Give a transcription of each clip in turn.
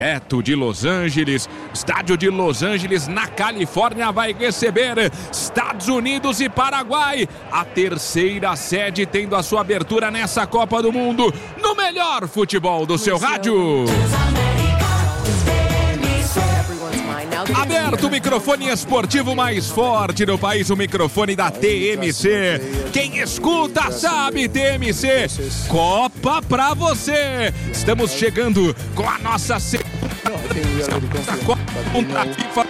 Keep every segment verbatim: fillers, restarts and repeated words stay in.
Direto de Los Angeles, estádio de Los Angeles, na Califórnia, vai receber Estados Unidos e Paraguai. A terceira sede tendo a sua abertura nessa Copa do Mundo, no melhor futebol do seu rádio. Aberto o microfone esportivo mais forte do país, o microfone da T M C. Quem escuta sabe, T M C. Copa pra você. Estamos chegando com a nossa segunda Copa da FIFA.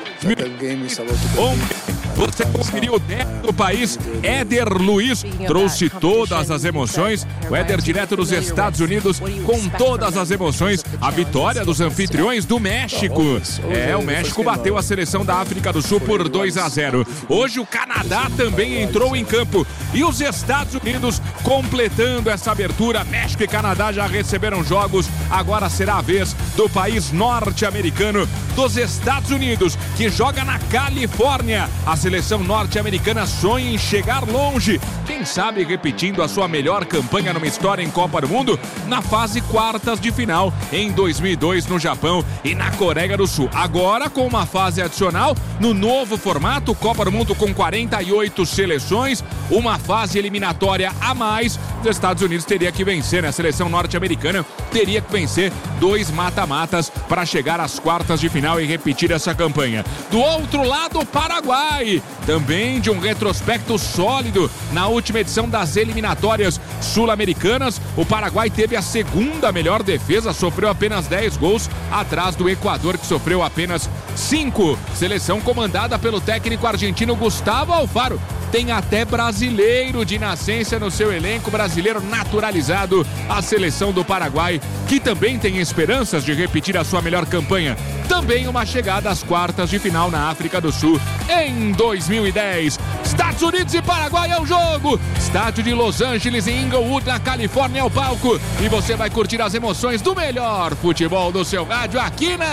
Você conferiu dentro do país. Éder Luiz trouxe todas as emoções. O Éder direto dos Estados Unidos com todas as emoções. A vitória dos anfitriões do México. É, o México bateu a seleção da África do Sul por dois a zero. Hoje o Canadá também entrou em campo. E os Estados Unidos completando essa abertura. México e Canadá já receberam jogos. Agora será a vez do país norte-americano, dos Estados Unidos, que joga na Califórnia. A seleção norte-americana sonha em chegar longe, quem sabe repetindo a sua melhor campanha numa história em Copa do Mundo, na fase quartas de final em dois mil e dois no Japão e na Coreia do Sul. Agora com uma fase adicional no novo formato, Copa do Mundo com quarenta e oito seleções, uma fase eliminatória a mais. Os Estados Unidos teria que vencer, né? A seleção norte-americana teria que vencer dois mata-matas para chegar às quartas de final e repetir essa campanha. Do outro lado, o Paraguai, também de um retrospecto sólido na última edição das eliminatórias sul-americanas. O Paraguai teve a segunda melhor defesa, sofreu apenas dez gols, atrás do Equador, que sofreu apenas cinco. Seleção comandada pelo técnico argentino Gustavo Alfaro. Tem até brasileiro de nascença no seu elenco, brasileiro naturalizado, a seleção do Paraguai, que também tem esperanças de repetir a sua melhor campanha. Também uma chegada às quartas de final na África do Sul em dois mil e dez. Estados Unidos e Paraguai é o jogo. Estádio de Los Angeles e Inglewood, na Califórnia, é o palco. E você vai curtir as emoções do melhor futebol do seu rádio aqui na